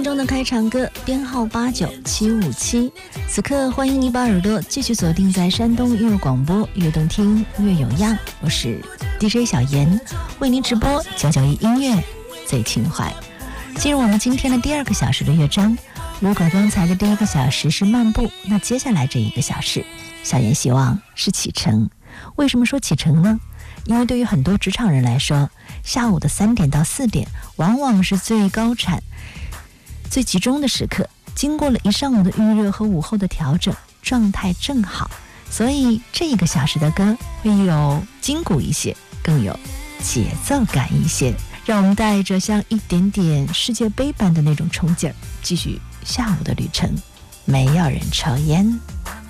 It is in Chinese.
点钟的开场歌，编号89757。此刻欢迎你把耳朵继续锁定在山东音乐广播，越动听越有样。我是 DJ 小严，为您直播991音乐最轻快。进入我们今天的第2个小时的乐章。如果刚才的第1个小时是漫步，那接下来这1个小时，小严希望是启程。为什么说启程呢？因为对于很多职场人来说，下午的3点到4点往往是最高产最集中的时刻，经过了一上午的预热和午后的调整，状态正好，所以这1个小时的歌会有筋骨一些，更有节奏感一些，让我们带着像一点点世界杯般的那种冲劲儿，继续下午的旅程。没有人抽烟。